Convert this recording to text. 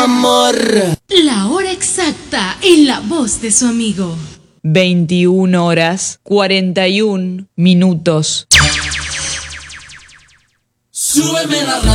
amor. La hora exacta en la voz de su amigo. 21:41. Súbeme la radio.